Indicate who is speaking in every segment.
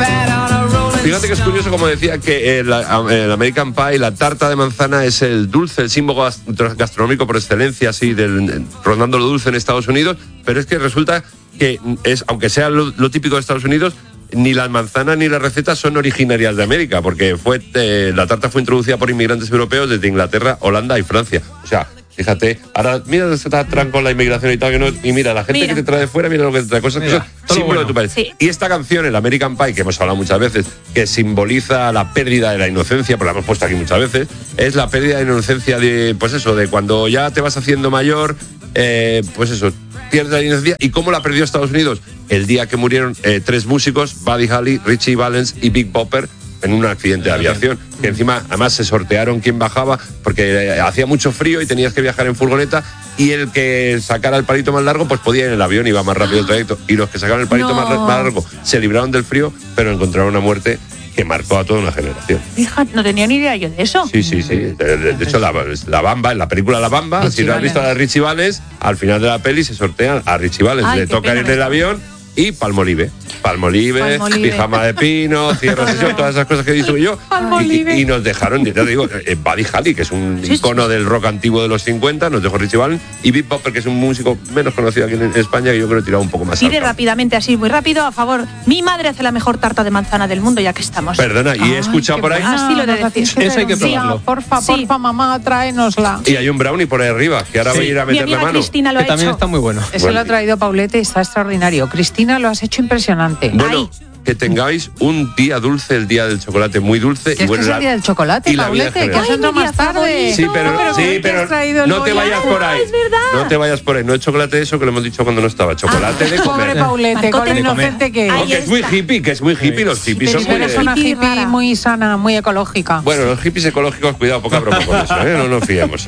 Speaker 1: Fíjate que es curioso, como decía, que el American Pie, la tarta de manzana, es el dulce, el símbolo gastronómico por excelencia, así, rondando lo dulce en Estados Unidos, pero es que resulta que, aunque sea lo típico de Estados Unidos, ni las manzanas ni las recetas son originarias de América, porque la tarta fue introducida por inmigrantes europeos desde Inglaterra, Holanda y Francia. O sea, fíjate, ahora mira, se está con la inmigración y tal, y mira, la gente que te trae de fuera, mira lo que te trae, cosas que son símbolo de tu país. Sí. Y esta canción, el American Pie, que hemos hablado muchas veces, que simboliza la pérdida de la inocencia, porque la hemos puesto aquí muchas veces, es la pérdida de inocencia de, pues eso, de cuando ya te vas haciendo mayor, pues eso, pierdes la inocencia. ¿Y cómo la perdió Estados Unidos? El día que murieron 3 músicos, Buddy Holly, Richie Valens y Big Bopper, en un accidente de aviación, que encima además se sortearon quién bajaba, porque hacía mucho frío y tenías que viajar en furgoneta, y el que sacara el palito más largo pues podía ir en el avión, iba más rápido el trayecto, y los que sacaron el palito más largo se libraron del frío, pero encontraron una muerte que marcó a toda una generación.
Speaker 2: Fíjate, no tenía ni idea yo de eso.
Speaker 1: Sí. De hecho, la Bamba, en la película La Bamba, si no has visto a la Richie Valens, al final de la peli se sortean a Richie Valens, le tocan en el avión y Palmolive, pijama de pino, cierre sesión, todas esas cosas que digo yo. Y nos dejaron, ya te digo, Buddy Holly, que es un icono del rock antiguo de los 50, nos dejó Richie Valens, y Big Bopper, que es un músico menos conocido aquí en España, que yo creo que tiraba un poco más
Speaker 2: Pide rápidamente, así, muy rápido, a favor. Mi madre hace la mejor tarta de manzana del mundo, ya que estamos.
Speaker 1: Perdona, y he escuchado por ahí...
Speaker 2: Así lo de decir.
Speaker 3: Eso hay que probarlo.
Speaker 4: Porfa, mamá, tráenosla.
Speaker 1: Y hay un brownie por ahí arriba, que ahora voy a ir a meterle mano.
Speaker 2: Cristina lo ha hecho.
Speaker 3: También está muy bueno.
Speaker 4: Ese lo ha traído Paulete y está extraordinario. Cristina, lo has hecho impresionante.
Speaker 1: Bueno, que tengáis un día dulce, el día del chocolate muy dulce.
Speaker 4: ¿Qué es el día del chocolate, Paulete? Que has entrado más tarde.
Speaker 1: Sí, pero no te vayas por ahí.
Speaker 2: Es verdad.
Speaker 1: No te vayas por ahí. No es chocolate eso que lo hemos dicho cuando no estaba. Chocolate de comer.
Speaker 4: Pobre Paulete, con lo inocente que es.
Speaker 1: Que es muy hippie, los hippies son muy...
Speaker 4: Eres una hippie muy sana, muy ecológica.
Speaker 1: Bueno, los hippies ecológicos, cuidado, poca broma con eso, no nos fiemos.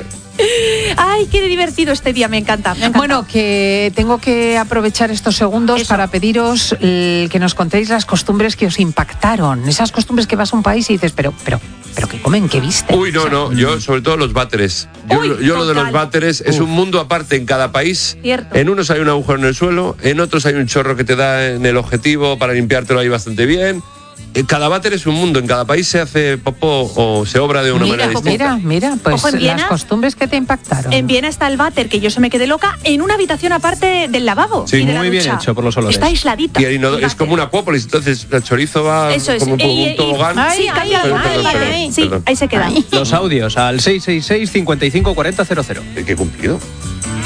Speaker 2: Ay, qué divertido este día, me encanta.
Speaker 4: Bueno, que tengo que aprovechar estos segundos para pediros que nos contéis las costumbres que os impactaron. Esas costumbres que vas a un país y dices, pero ¿qué comen? ¿Qué viste?
Speaker 1: Uy, no, yo sobre todo los váteres. Yo lo de los váteres es un mundo aparte en cada país.
Speaker 2: Cierto.
Speaker 1: En unos hay un agujero en el suelo, en otros hay un chorro que te da en el objetivo para limpiártelo ahí bastante bien. Cada váter es un mundo, en cada país se hace popó o se obra de una manera distinta.
Speaker 4: Mira, pues las costumbres que te impactaron.
Speaker 2: En Viena está el váter, que yo se me quedé loca, en una habitación aparte del lavabo.
Speaker 3: Sí,
Speaker 2: y de
Speaker 3: muy bien hecho por los olores.
Speaker 2: Está aisladito.
Speaker 1: Y es como una acuópolis, entonces el chorizo va como un tobogán.
Speaker 2: Sí, cambia ahí se queda.
Speaker 3: Los audios al 666 55 40 00.
Speaker 1: ¿Qué cumplido?